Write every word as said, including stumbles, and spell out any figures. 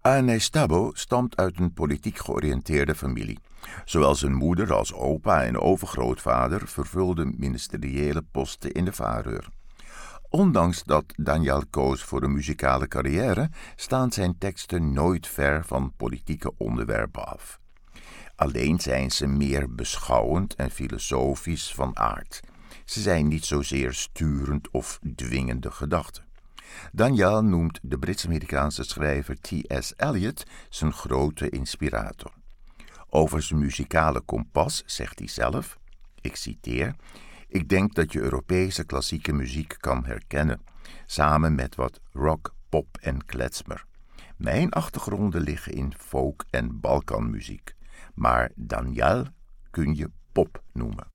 Ernest Stabo stamt uit een politiek georiënteerde familie. Zowel zijn moeder als opa en overgrootvader vervulden ministeriële posten in de Vareur. Ondanks dat Daniel koos voor een muzikale carrière, staan zijn teksten nooit ver van politieke onderwerpen af. Alleen zijn ze meer beschouwend en filosofisch van aard. Ze zijn niet zozeer sturend of dwingende gedachten. Daniel noemt de Brits-Amerikaanse schrijver T S Eliot zijn grote inspirator. Over zijn muzikale kompas zegt hij zelf, ik citeer, ik denk dat je Europese klassieke muziek kan herkennen, samen met wat rock, pop en klezmer. Mijn achtergronden liggen in folk en Balkanmuziek, maar Daniel kun je pop noemen.